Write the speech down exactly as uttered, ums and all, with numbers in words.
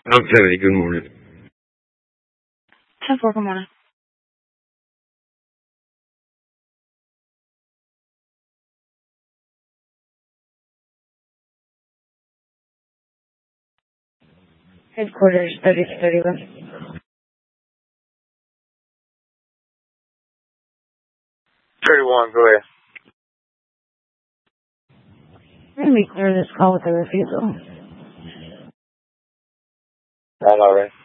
Okay, good morning. ten four, good morning. Headquarters, thirty to thirty-one. thirty-one, go ahead. Let me clear this call with a refusal. That's all right.